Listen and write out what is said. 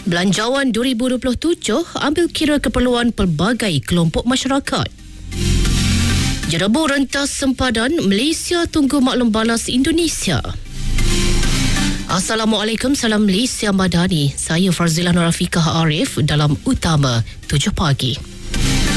Belanjawan 2027 ambil kira keperluan pelbagai kelompok masyarakat. Jerebu rentas sempadan, Malaysia tunggu maklum balas Indonesia. Assalamualaikum, salam Malaysia Madani. Saya Farzilah Nurafiqah Arif dalam Utama 7 Pagi.